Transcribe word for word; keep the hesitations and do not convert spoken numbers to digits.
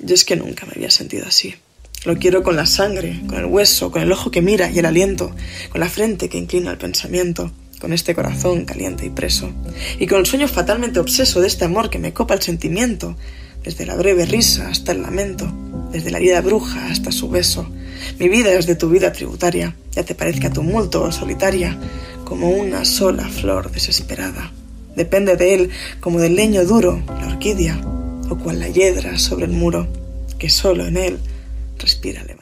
Yo es que nunca me había sentido así. Lo quiero con la sangre, con el hueso, con el ojo que mira y el aliento, con la frente que inclina el pensamiento, con este corazón caliente y preso, y con el sueño fatalmente obseso de este amor que me copa el sentimiento, desde la breve risa hasta el lamento, desde la herida bruja hasta su beso. Mi vida es de tu vida tributaria, ya te parezca tumulto o solitaria, como una sola flor desesperada. Depende de él como del leño duro, la orquídea, o cual la hiedra sobre el muro, que solo en él respira levanta.